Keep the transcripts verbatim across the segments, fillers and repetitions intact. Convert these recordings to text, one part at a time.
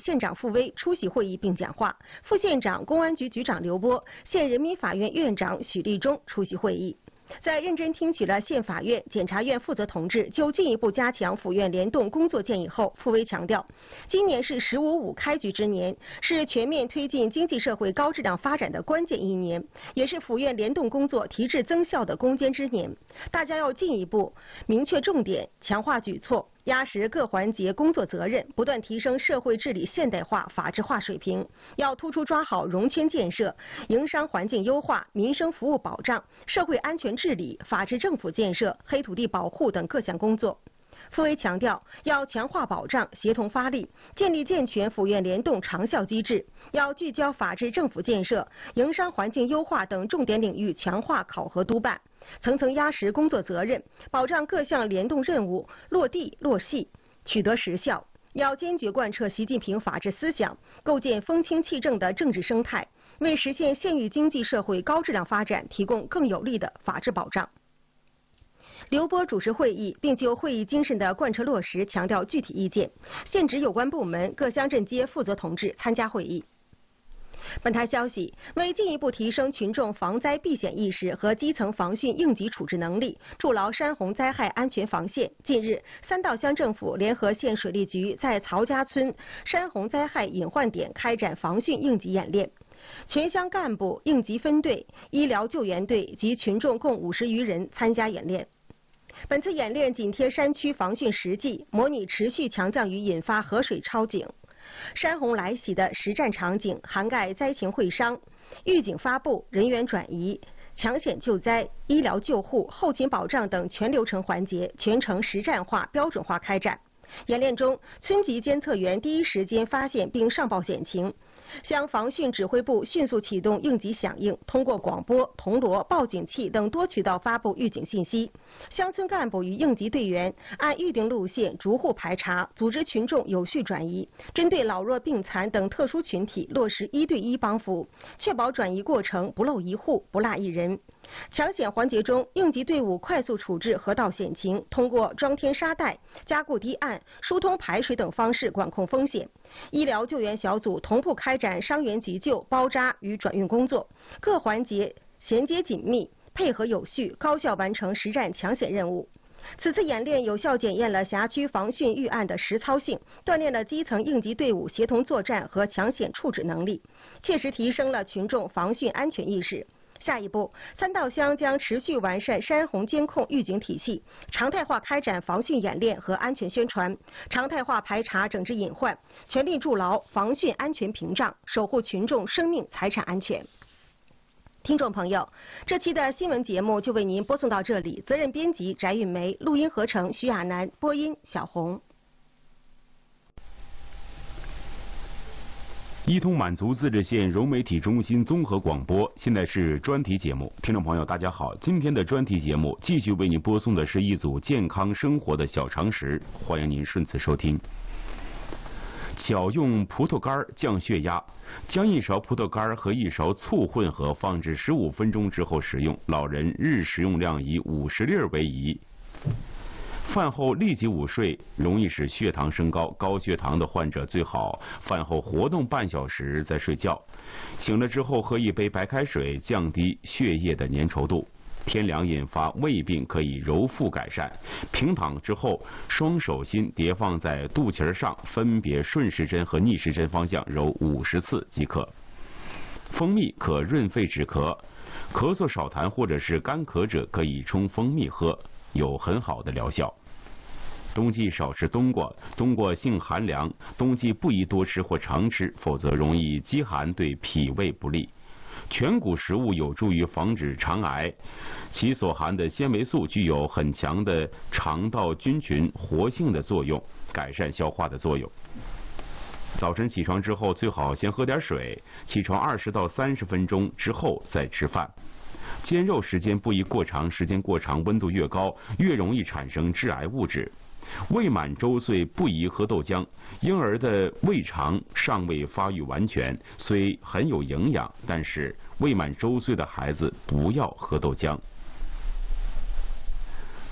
县长傅威出席会议并讲话，副县长、公安局局长刘波、县人民法院院长许立忠出席会议。在认真听取了县法院、检察院负责同志就进一步加强府院联动工作建议后，傅威强调，今年是“十五五”开局之年，是全面推进经济社会高质量发展的关键一年，也是府院联动工作提质增效的攻坚之年。大家要进一步明确重点，强化举措，压实各环节工作责任，不断提升社会治理现代化、法治化水平。要突出抓好融圈建设、营商环境优化、民生服务保障、社会安全治理、法治政府建设、黑土地保护等各项工作。傅威强调，要强化保障，协同发力，建立健全府院联动长效机制，要聚焦法治政府建设、营商环境优化等重点领域强化考核督办，层层压实工作责任，保障各项联动任务落地落细，取得实效。要坚决贯彻习近平法治思想，构建风清气正的政治生态，为实现县域经济社会高质量发展提供更有力的法治保障。刘波主持会议，并就会议精神的贯彻落实强调具体意见。县直有关部门、各乡镇街负责同志参加会议。本台消息，为进一步提升群众防灾避险意识和基层防汛应急处置能力，筑牢山洪灾害安全防线，近日，三道乡政府联合县水利局在曹家村山洪灾害隐患点开展防汛应急演练。全乡干部、应急分队、医疗救援队及群众共五十余人参加演练。本次演练紧贴山区防汛实际，模拟持续强降雨引发河水超警、山洪来袭的实战场景，涵盖灾情会商、预警发布、人员转移、抢险救灾、医疗救护、后勤保障等全流程环节，全程实战化、标准化开展。演练中，村级监测员第一时间发现并上报险情，乡防汛指挥部迅速启动应急响应，通过广播、铜锣、报警器等多渠道发布预警信息。乡村干部与应急队员按预定路线逐户排查，组织群众有序转移，针对老弱病残等特殊群体落实一对一帮扶，确保转移过程不漏一户、不落一人。抢险环节中，应急队伍快速处置河道险情，通过装填沙袋、加固堤岸、疏通排水等方式管控风险。医疗救援小组同步开展伤员急救、包扎与转运工作，各环节衔接紧密，配合有序，高效完成实战抢险任务。此次演练有效检验了辖区防汛预案的实操性，锻炼了基层应急队伍协同作战和抢险处置能力，切实提升了群众防汛安全意识。下一步，三道乡将持续完善山洪监控预警体系，常态化开展防汛演练和安全宣传，常态化排查整治隐患，全力筑牢防汛安全屏障，守护群众生命财产安全。听众朋友，这期的新闻节目就为您播送到这里，责任编辑翟韵梅，录音合成徐亚楠，播音小红。 一通满族自治县融媒体中心综合广播，现在是专题节目。听众朋友，大家好，今天的专题节目继续为您播送的是一组健康生活的小常识，欢迎您顺次收听。巧用葡萄干降血压，将一勺葡萄干和一勺醋混合，放置十五分钟之后食用。老人日食用量以五十粒为宜。饭后立即午睡容易使血糖升高，高血糖的患者最好饭后活动半小时再睡觉。醒了之后喝一杯白开水，降低血液的粘稠度。天凉引发胃病可以揉腹改善。平躺之后，双手心叠放在肚脐上，分别顺时针和逆时针方向揉五十次即可。蜂蜜可润肺止咳，咳嗽少痰或者是干咳者可以冲蜂蜜喝，有很好的疗效。冬季少吃冬瓜，冬瓜性寒凉，冬季不宜多吃或常吃，否则容易积寒，对脾胃不利。全谷食物有助于防止肠癌，其所含的纤维素具有很强的肠道菌群活性的作用，改善消化的作用。早晨起床之后最好先喝点水，起床二十到三十分钟之后再吃饭。煎肉时间不宜过长，时间过长温度越高，越容易产生致癌物质。未满周岁不宜喝豆浆，婴儿的胃肠尚未发育完全，虽很有营养，但是未满周岁的孩子不要喝豆浆。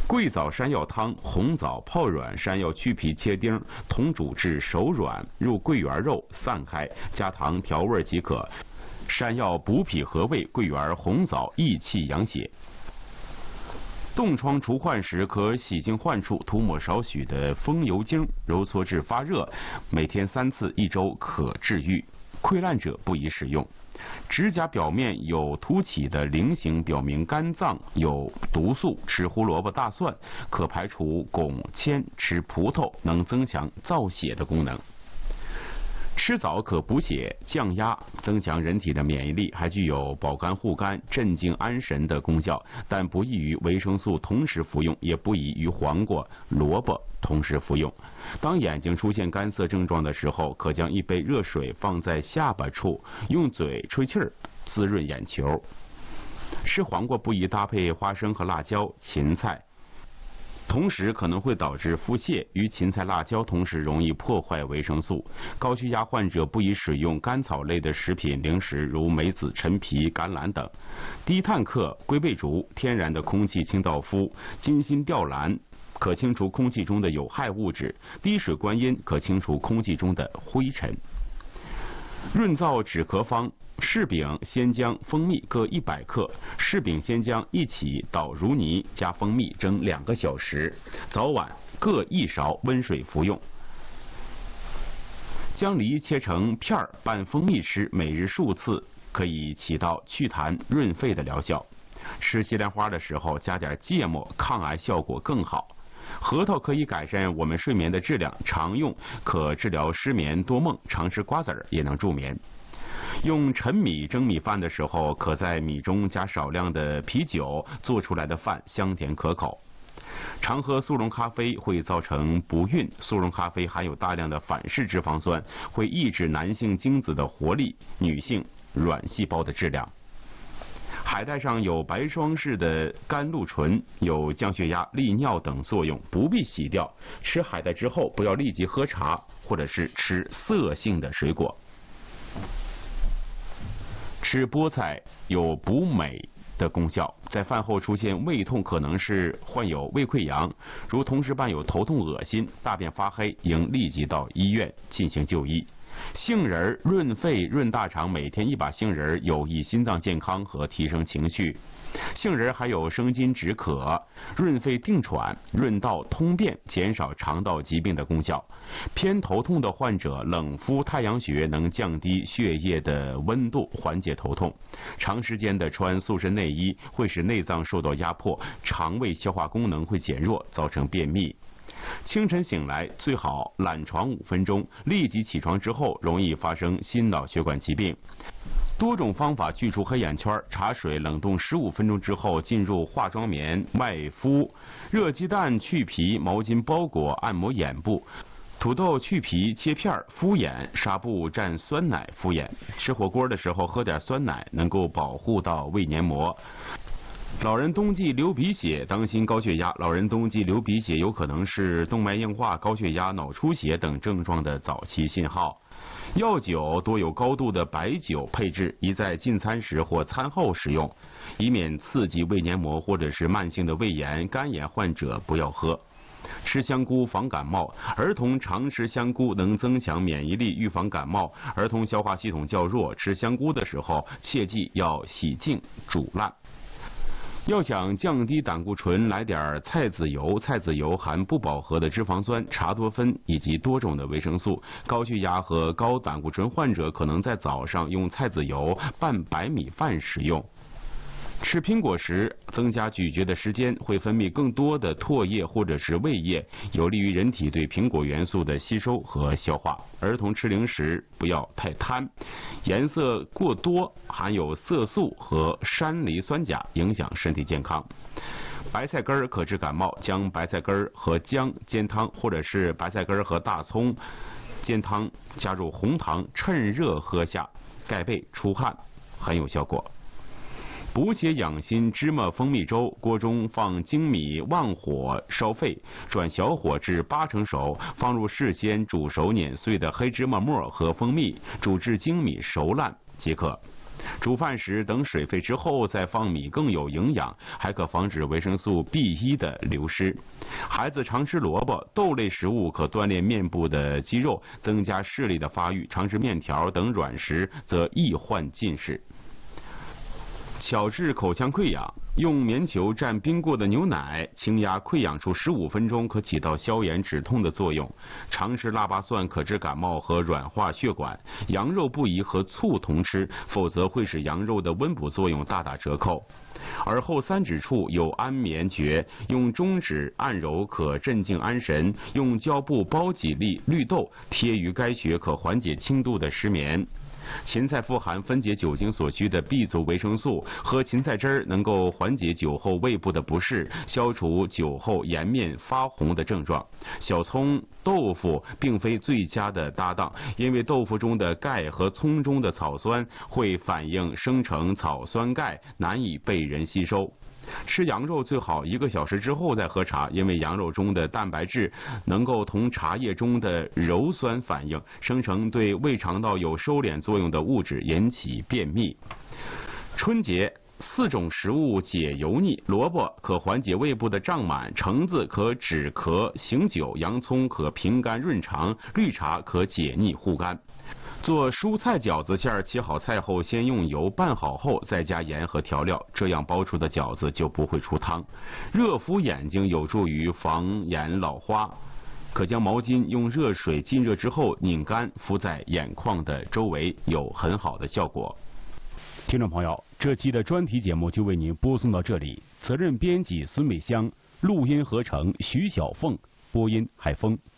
桂枣山药汤：红枣泡软，山药去皮切丁，同煮至熟软，入桂圆肉散开，加糖调味即可。山药补脾和胃，桂圆、红枣益气养血。冻疮除患时，可洗净患处，涂抹少许的风油精，揉搓至发热，每天三次，一周可治愈。溃烂者不宜使用。指甲表面有凸起的菱形，表明肝脏有毒素，吃胡萝卜、大蒜可排除汞铅，吃葡萄能增强造血的功能。吃枣可补血、降压，增强人体的免疫力，还具有保肝护肝、镇静安神的功效，但不宜与维生素同时服用，也不宜与黄瓜、萝卜同时服用。当眼睛出现干涩症状的时候，可将一杯热水放在下巴处，用嘴吹气儿滋润眼球。吃黄瓜不宜搭配花生和辣椒、芹菜，同时可能会导致腹泻，与芹菜、辣椒同时容易破坏维生素。高血压患者不宜使用甘草类的食品、零食，如梅子、陈皮、橄榄等。低碳克龟背竹，天然的空气清道夫；金心吊兰可清除空气中的有害物质；滴水观音可清除空气中的灰尘。润燥止咳方：柿饼、鲜姜、蜂蜜各一百克，柿饼、鲜姜一起捣如泥，加蜂蜜蒸两个小时，早晚各一勺，温水服用。将梨切成片儿，拌蜂蜜吃，每日数次，可以起到祛痰润肺的疗效。吃西兰花的时候加点芥末，抗癌效果更好。核桃可以改善我们睡眠的质量，常用可治疗失眠多梦，常吃瓜子儿也能助眠。用陈米蒸米饭的时候，可在米中加少量的啤酒，做出来的饭香甜可口。常喝速溶咖啡会造成不孕，速溶咖啡含有大量的反式脂肪酸，会抑制男性精子的活力，女性卵细胞的质量。海带上有白霜式的甘露醇，有降血压、利尿等作用，不必洗掉。吃海带之后，不要立即喝茶，或者是吃涩性的水果。吃菠菜有补镁的功效，在饭后出现胃痛，可能是患有胃溃疡，如同时伴有头痛、恶心、大便发黑，应立即到医院进行就医。杏仁润肺润大肠，每天一把杏仁有益心脏健康和提升情绪。杏仁还有生津止渴、润肺定喘、润道通便、减少肠道疾病的功效。偏头痛的患者冷敷太阳穴能降低血液的温度，缓解头痛。长时间的穿塑身内衣会使内脏受到压迫，肠胃消化功能会减弱，造成便秘。清晨醒来最好懒床五分钟，立即起床之后容易发生心脑血管疾病。多种方法去除黑眼圈，茶水冷冻十五分钟之后进入化妆棉外敷，热鸡蛋去皮，毛巾包裹按摩眼部。土豆去皮切片敷眼，纱布蘸酸奶敷眼。吃火锅的时候喝点酸奶，能够保护到胃黏膜。老人冬季流鼻血，当心高血压。老人冬季流鼻血有可能是动脉硬化、高血压、脑出血等症状的早期信号。药酒多有高度的白酒配置，宜在进餐时或餐后食用，以免刺激胃黏膜或者是慢性的胃炎、肝炎患者不要喝。吃香菇防感冒，儿童常吃香菇能增强免疫力，预防感冒。儿童消化系统较弱，吃香菇的时候切记要洗净煮烂。要想降低胆固醇，来点菜籽油。菜籽油含不饱和的脂肪酸、茶多酚以及多种的维生素。高血压和高胆固醇患者可能在早上用菜籽油拌白米饭食用。吃苹果时增加咀嚼的时间，会分泌更多的唾液或者是胃液，有利于人体对苹果元素的吸收和消化。儿童吃零食不要太贪，颜色过多含有色素和山梨酸钾，影响身体健康。白菜根儿可治感冒，将白菜根儿和姜煎汤，或者是白菜根儿和大葱煎汤，加入红糖，趁热喝下，盖背出汗，很有效果。补血养心芝麻蜂蜜粥，锅中放精米，旺火烧沸，转小火至八成熟，放入事先煮熟碾碎的黑芝麻末和蜂蜜，煮至精米熟烂即可。 煮饭时等水沸之后再放米更有营养，还可防止维生素 B 一 的流失。孩子常吃萝卜、豆类食物可锻炼面部的肌肉，增加视力的发育；常吃面条等软食则易患近视。巧治口腔溃疡，用棉球蘸冰过的牛奶轻压溃疡处十五分钟，可起到消炎止痛的作用。常吃腊八蒜可治感冒和软化血管。羊肉不宜和醋同吃，否则会使羊肉的温补作用大打折扣。耳后三指处有安眠诀，用中指按揉可镇静安神，用胶布包几粒绿豆贴于该穴，可缓解轻度的失眠。芹菜富含分解酒精所需的 B 族维生素，喝芹菜汁儿能够缓解酒后胃部的不适，消除酒后颜面发红的症状。小葱、豆腐并非最佳的搭档，因为豆腐中的钙和葱中的草酸会反应生成草酸钙，难以被人吸收。吃羊肉最好一个小时之后再喝茶，因为羊肉中的蛋白质能够同茶叶中的鞣酸反应，生成对胃肠道有收敛作用的物质，引起便秘。春节四种食物解油腻：萝卜可缓解胃部的胀满，橙子可止咳醒酒，洋葱可平肝润肠，绿茶可解腻护肝。做蔬菜饺子馅儿，切好菜后先用油拌好后再加盐和调料，这样包出的饺子就不会出汤。热敷眼睛有助于防眼老花，可将毛巾用热水浸热之后拧干，敷在眼眶的周围，有很好的效果。 听众朋友，这期的专题节目就为您播送到这里，责任编辑孙美香，录音合成徐小凤，播音海峰。